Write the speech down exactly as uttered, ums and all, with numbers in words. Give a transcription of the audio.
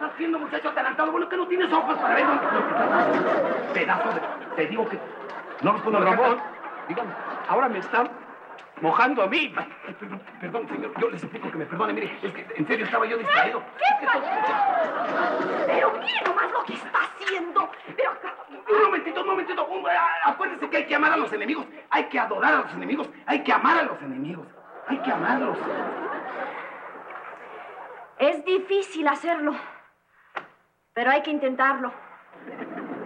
estás haciendo, muchacho adelantado? Bueno, que no tienes ojos para ver lo que estás haciendo. Pedazo de... Te digo que... No los puedo dejar. Ramón, dígame, ahora me están mojando a mí. Ay, perdón, perdón, señor, yo les suplico que me perdone. Mire, es que en serio estaba yo distraído. ¿Qué es que pasa? Pero mire nomás lo que está haciendo. Pero... Un momentito, un momentito. Un... Acuérdense que hay que amar a los enemigos. Hay que adorar a los enemigos. Hay que amar a los enemigos. Hay que amarlos. Es difícil hacerlo, pero hay que intentarlo.